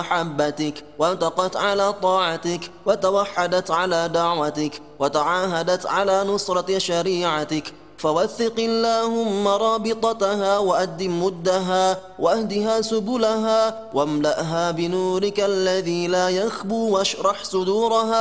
محبتك، وانتقت على طاعتك، وتوحدت على دعوتك، وتعاهدت على نصرة شريعتك. فوثق اللهم رابطتها وأدم مدها واهدها سبلها واملأها بنورك الذي لا يخبو، واشرح صدورها